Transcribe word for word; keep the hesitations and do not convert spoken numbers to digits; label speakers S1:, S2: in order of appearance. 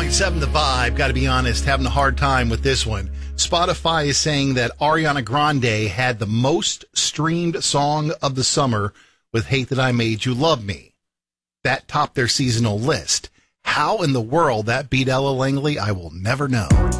S1: point seven The Vibe. Got to be honest, having a hard time with this one. Spotify is saying that Ariana Grande had the most streamed song of the summer with Hate That I Made You Love Me. That topped their seasonal list. How in the world that beat Ella Langley, I will never know.